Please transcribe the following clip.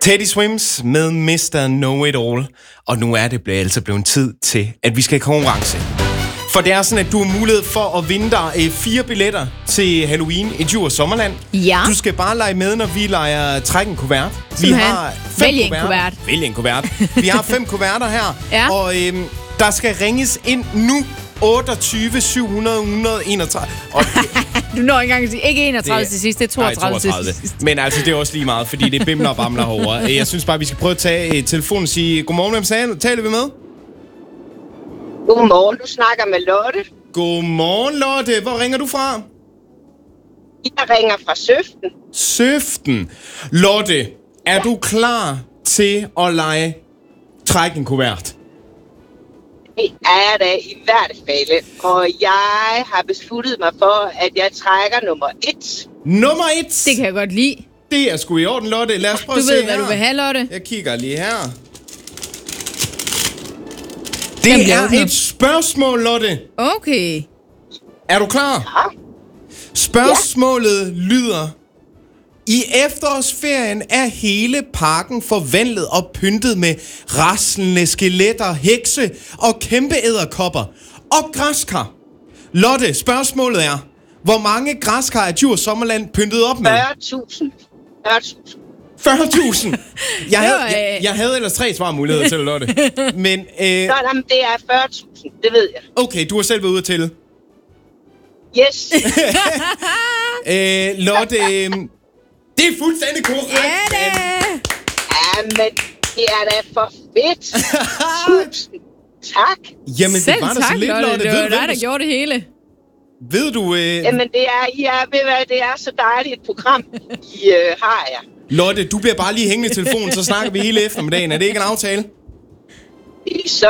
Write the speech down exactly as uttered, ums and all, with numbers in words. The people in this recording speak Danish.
Teddy Swims med mister Know It All. Og nu er det blevet, altså blevet tid til, at vi skal i konkurrence. For det er sådan, at du har mulighed for at vinde dig øh, fire billetter til Halloween i Djurs Sommerland. Ja. Du skal bare lege med, når vi leger træk en kuvert. Vi har fem Vælg en kuvert. Vælg en kuvert. Vi har fem kuverter her. Ja. Og øh, der skal ringes ind nu. otteogtyve syv hundrede enogtredive. Og du når ikke engang at sige, ikke enogtredive det, til sidst, det er toogtredive, nej, toogtredive til sidst. Men altså, det er også lige meget, fordi det er bimler og bamler herovre. Jeg synes bare, vi skal prøve at tage uh, telefonen og sige, godmorgen, hvem sagde, taler vi med? Godmorgen, du snakker med Lotte. Godmorgen, Lotte. Hvor ringer du fra? Jeg ringer fra Søften. Søften. Lotte, er ja. du klar til at lege træk en kuvert? Det er da i hvert fald. Og jeg har besluttet mig for, at jeg trækker nummer et. Nummer et? Det kan jeg godt lide. Det er sgu i orden, Lotte. Lad os prøve du at se ved, her. hvad du vil have, Lotte. Jeg kigger lige her. Det er et spørgsmål, Lotte. Okay. Er du klar? Ja. Spørgsmålet ja. lyder: i efterårsferien er hele parken forvandlet og pyntet med raslende skeletter, hekse og kæmpe edderkopper og græskar. Lotte, spørgsmålet er: hvor mange græskar er Djurs Sommerland pyntet op med? fyrre tusind. fyrre tusind. fyrre tusind. Jeg, havde, jeg, jeg havde ellers tre svarmuligheder til Lotte. Men, øh... Nå, nej, men det er fyrre tusind, det ved jeg. Okay, du har selv været ude til. Yes. øh, Lotte, øh... det er fuldstændig korrekt. Ja, det. Ja, men det er da for fedt. Tusind tak. Jamen, selv det var da tak, så lidt, Lotte. Lotte. Det var ved, dig, ved der du... gjorde det hele. Ved du... Øh... Jamen, det er, ja, ved hvad, det er så dejligt et program, I øh, har jeg. Lotte, du bliver bare lige hængende i telefonen, så snakker vi hele eftermiddagen. Er det ikke en aftale? Det er så